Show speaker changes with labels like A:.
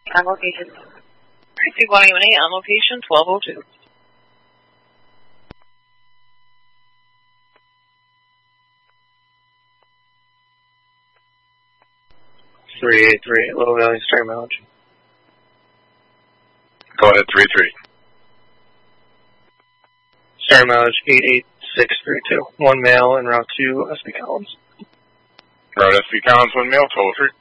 A: On location.
B: 3118 on location, 1202.
C: Little Valley Star Mileage.
D: Go ahead, 33.
C: Star Mileage 88632. One male en route to SB Collins.
D: Route SB Collins, 1 male, 1203.